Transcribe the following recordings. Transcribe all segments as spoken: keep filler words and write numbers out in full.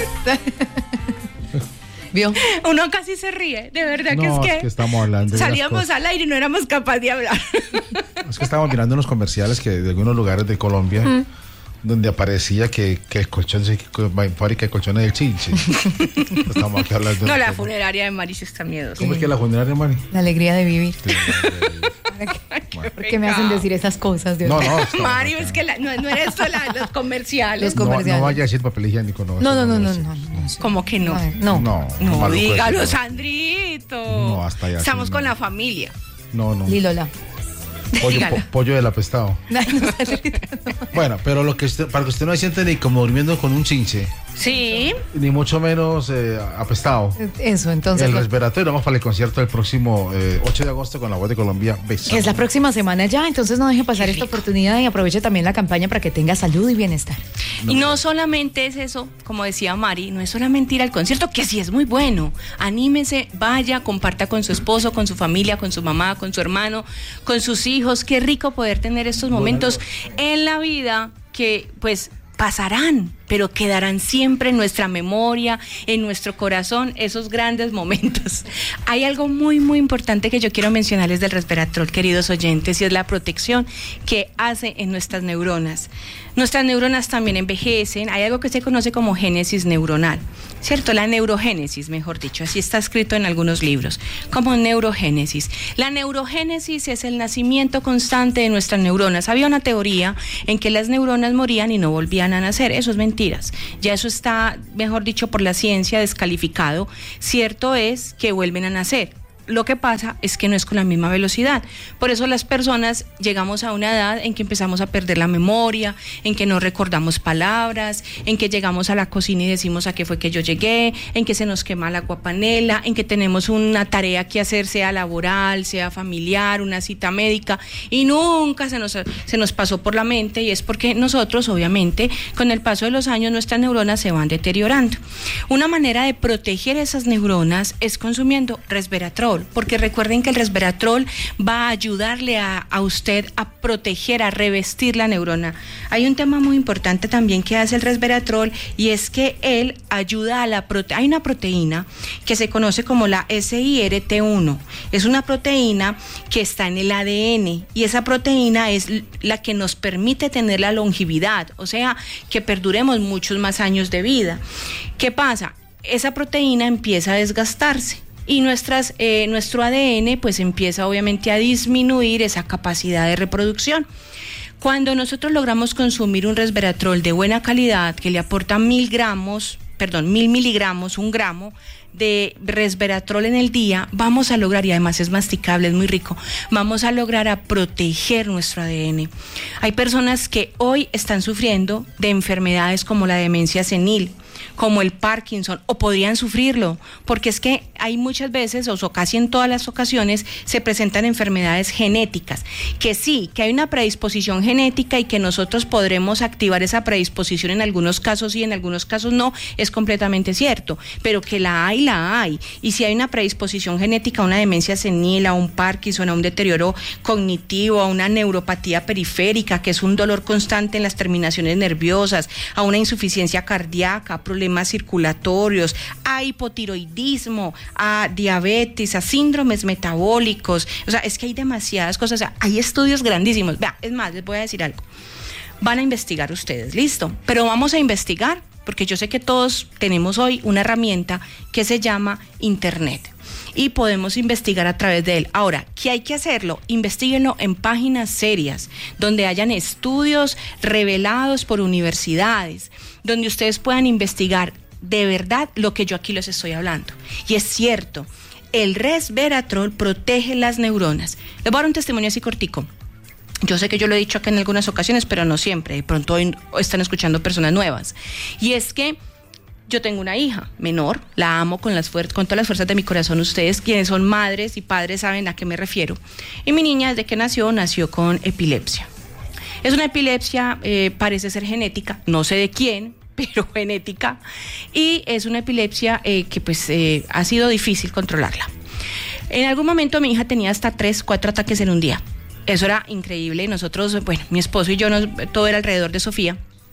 ¿Vio? Uno casi se ríe, de verdad no, que es que, es que estamos hablando de salíamos al aire y no éramos capaces de hablar. Es que estábamos mirando unos comerciales que de algunos lugares de Colombia mm. donde aparecía que, que el colchón se fábrica de colchones del Chinche. Estamos aquí hablando. No, la tema. Funeraria de Mari sí está miedosa. ¿Cómo es que la funeraria de Mari? La alegría de vivir. Sí, la alegría de vivir. Bueno. ¿Por qué me hacen decir esas cosas? No, no, Mario, es que la, no, no eres sola, los comerciales. Los comerciales. No, no vaya a decir papel higiénico, no. No, no, no, no, no, no. ¿Cómo que no? No, no, no, no dígalo, Sandrito. No, hasta allá. Estamos sí, con no. la familia. No, no. Lilola. Pollo, po, pollo del apestado. No, no, bueno, pero lo que usted, para que usted no se siente ni como durmiendo con un chinche. Sí. Ni mucho menos eh, apestado. Eso, entonces. El lo... respiratorio, vamos para el concierto del próximo eh, ocho de agosto con la Voz de Colombia. Besamos. Que es la próxima semana ya, entonces no deje pasar esta oportunidad y aproveche también la campaña para que tenga salud y bienestar. No, y no solamente es eso, como decía Mari, no es solamente ir al concierto, que sí es muy bueno. Anímese, vaya, comparta con su esposo, con su familia, con su mamá, con su hermano, con sus hijos. Qué rico poder tener estos momentos en la vida que, pues, pasarán, pero quedarán siempre en nuestra memoria, en nuestro corazón, esos grandes momentos. Hay algo muy, muy importante que yo quiero mencionarles del resveratrol, queridos oyentes, y es la protección que hace en nuestras neuronas. Nuestras neuronas también envejecen, hay algo que se conoce como génesis neuronal, ¿cierto? La neurogénesis, mejor dicho, así está escrito en algunos libros, como neurogénesis. La neurogénesis es el nacimiento constante de nuestras neuronas. Había una teoría en que las neuronas morían y no volvían a nacer, eso es mentiras, ya eso está, mejor dicho, por la ciencia descalificado. Cierto es que vuelven a nacer. Lo que pasa es que no es con la misma velocidad. Por eso las personas llegamos a una edad en que empezamos a perder la memoria, en que no recordamos palabras, en que llegamos a la cocina y decimos a qué fue que yo llegué, en que se nos quema la aguapanela, en que tenemos una tarea que hacer, sea laboral, sea familiar, una cita médica, y nunca se nos, se nos pasó por la mente, y es porque nosotros, obviamente, con el paso de los años, nuestras neuronas se van deteriorando. Una manera de proteger esas neuronas es consumiendo resveratrol, porque recuerden que el resveratrol va a ayudarle a, a usted a proteger, a revestir la neurona. Hay un tema muy importante también que hace el resveratrol, y es que él ayuda a la proteína. Hay una proteína que se conoce como la S I R T uno. Es una proteína que está en el A D N, y esa proteína es la que nos permite tener la longevidad, o sea, que perduremos muchos más años de vida. ¿Qué pasa? Esa proteína empieza a desgastarse, y nuestras, eh, nuestro A D N pues empieza obviamente a disminuir esa capacidad de reproducción. Cuando nosotros logramos consumir un resveratrol de buena calidad, que le aporta mil gramos, perdón, mil miligramos, un gramo de resveratrol en el día, vamos a lograr, y además es masticable, es muy rico, vamos a lograr a proteger nuestro A D N. Hay personas que hoy están sufriendo de enfermedades como la demencia senil, como el Parkinson, o podrían sufrirlo, porque es que hay muchas veces, o casi en todas las ocasiones, se presentan enfermedades genéticas, que sí, que hay una predisposición genética y que nosotros podremos activar esa predisposición en algunos casos y en algunos casos no, es completamente cierto, pero que la hay, la hay, y si hay una predisposición genética a una demencia senil, a un Parkinson, a un deterioro cognitivo, a una neuropatía periférica, que es un dolor constante en las terminaciones nerviosas, a una insuficiencia cardíaca, a problemas circulatorios, a hipotiroidismo, a diabetes, a síndromes metabólicos, o sea, es que hay demasiadas cosas, o sea, hay estudios grandísimos. Vea, es más, les voy a decir algo, van a investigar ustedes, listo, pero vamos a investigar, porque yo sé que todos tenemos hoy una herramienta que se llama Internet, y podemos investigar a través de él. Ahora, ¿qué hay que hacerlo? Investíguenlo en páginas serias, donde hayan estudios revelados por universidades, donde ustedes puedan investigar de verdad lo que yo aquí les estoy hablando. Y es cierto, el resveratrol protege las neuronas. Les voy a dar un testimonio así cortico. Yo sé que yo lo he dicho acá en algunas ocasiones, pero no siempre. De pronto hoy están escuchando personas nuevas. Y es que yo tengo una hija menor, la amo con, las fuer- con todas las fuerzas de mi corazón. Ustedes, quienes son madres y padres, saben a qué me refiero. Y mi niña, desde que nació, nació con epilepsia. Es una epilepsia, eh, parece ser genética, no sé de quién, pero genética. Y es una epilepsia eh, que pues eh, ha sido difícil controlarla. En algún momento mi hija tenía hasta tres, cuatro ataques en un día. Eso era increíble. Nosotros, bueno, mi esposo y yo, nos, todo era alrededor de Sofía.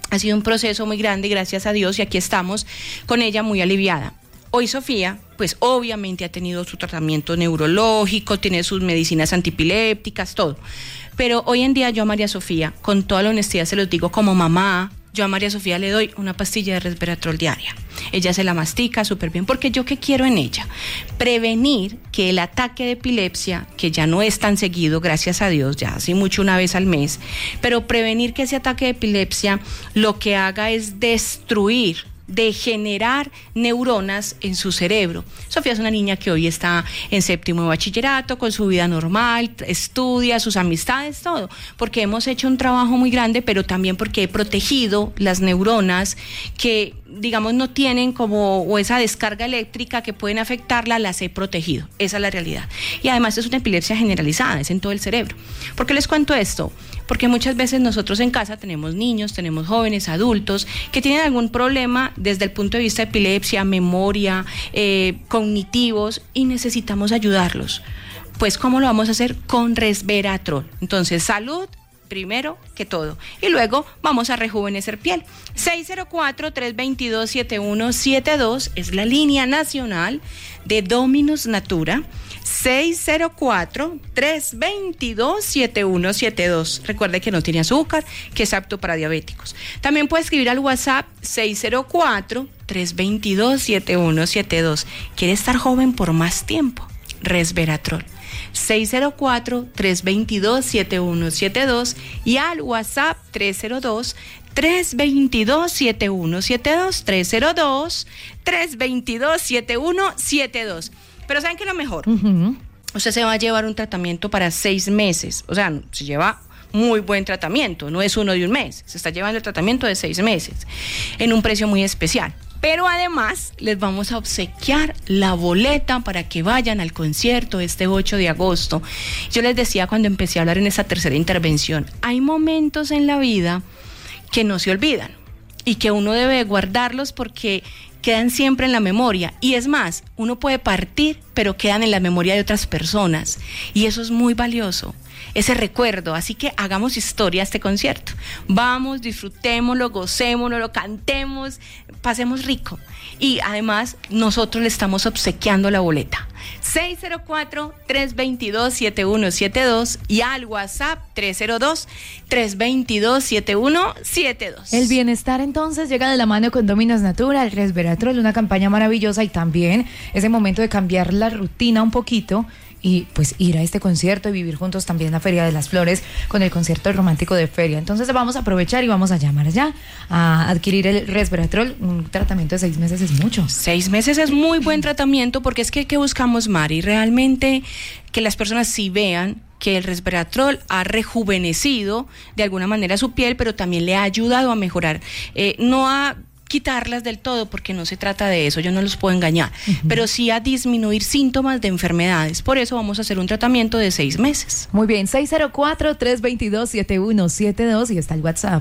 Ha sido un proceso muy grande, gracias a Dios, y aquí estamos con ella muy aliviada. Hoy Sofía, pues obviamente ha tenido su tratamiento neurológico, tiene sus medicinas antipilépticas, todo. Pero hoy en día yo a María Sofía, con toda la honestidad se los digo como mamá, yo a María Sofía le doy una pastilla de resveratrol diaria. Ella se la mastica súper bien, porque yo qué quiero en ella, prevenir que el ataque de epilepsia, que ya no es tan seguido, gracias a Dios, ya hace mucho una vez al mes, pero prevenir que ese ataque de epilepsia lo que haga es destruir, de generar neuronas en su cerebro. Sofía es una niña que hoy está en séptimo de bachillerato, con su vida normal, estudia, sus amistades, todo, porque hemos hecho un trabajo muy grande, pero también porque he protegido las neuronas que, digamos, no tienen como, o esa descarga eléctrica que pueden afectarla, las he protegido. Esa es la realidad. Y además es una epilepsia generalizada, es en todo el cerebro. ¿Por qué les cuento esto? Porque muchas veces nosotros en casa tenemos niños, tenemos jóvenes, adultos, que tienen algún problema desde el punto de vista de epilepsia, memoria, eh, cognitivos, y necesitamos ayudarlos. Pues, ¿cómo lo vamos a hacer? Con resveratrol. Entonces, salud primero que todo, y luego vamos a rejuvenecer piel. Seis cero cuatro, tres dos dos, siete uno siete dos es la línea nacional de Dominus Natura. Seis cero cuatro, tres dos dos, siete uno siete dos. Recuerde que no tiene azúcar, que es apto para diabéticos. También puede escribir al WhatsApp seis cero cuatro, tres dos dos, siete uno siete dos. ¿Quiere estar joven por más tiempo? Resveratrol. seis cero cuatro, tres dos dos, siete uno siete dos y al WhatsApp tres cero dos, tres dos dos, siete uno siete dos, tres cero dos, tres dos dos, siete uno siete dos. Pero ¿saben qué es lo mejor? Uh-huh. Usted se va a llevar un tratamiento para seis meses, o sea, se lleva muy buen tratamiento, no es uno de un mes, se está llevando el tratamiento de seis meses, en un precio muy especial. Pero además les vamos a obsequiar la boleta para que vayan al concierto este ocho de agosto. Yo les decía cuando empecé a hablar en esa tercera intervención, hay momentos en la vida que no se olvidan y que uno debe guardarlos porque quedan siempre en la memoria. Y es más, uno puede partir, pero quedan en la memoria de otras personas. Y eso es muy valioso, ese recuerdo. Así que hagamos historia a este concierto. Vamos, disfrutémoslo, gocémoslo, lo cantemos, pasemos rico. Y además, nosotros le estamos obsequiando la boleta. seis cero cuatro, tres dos dos, siete uno siete dos y al WhatsApp tres cero dos, tres dos dos, siete uno siete dos. El bienestar entonces llega de la mano con Dominus Natura, el resveratrol, una campaña maravillosa, y también ese momento de cambiar la rutina un poquito y pues ir a este concierto y vivir juntos también la Feria de las Flores con el concierto romántico de feria. Entonces vamos a aprovechar y vamos a llamar ya a adquirir el resveratrol. Un tratamiento de seis meses es mucho. Seis meses es muy buen tratamiento, porque es que ¿qué buscamos, Mari? Realmente que las personas sí vean que el resveratrol ha rejuvenecido de alguna manera su piel, pero también le ha ayudado a mejorar, eh, no a quitarlas del todo, porque no se trata de eso, yo no los puedo engañar, uh-huh. pero sí a disminuir síntomas de enfermedades. Por eso vamos a hacer un tratamiento de seis meses. Muy bien, seis cero cuatro, tres dos dos, siete uno siete dos y está el WhatsApp.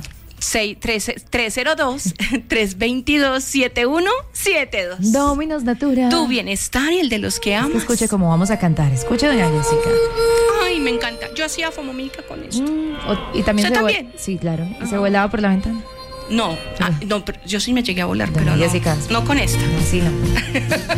tres cero dos, tres dos dos, siete uno siete dos. Dominus Natura. Tu bienestar y el de los que amas. Es que escuche cómo vamos a cantar. Escuche, doña Jessica. Ay, me encanta. Yo hacía fomomica con esto. Mm, o, y también ¿Usted se también? Sí, claro. ¿Y uh-huh. se volaba por la ventana? No, ah, no, pero yo sí me llegué a volar, doña pero Jessica. no, no con esta. No, sí, no.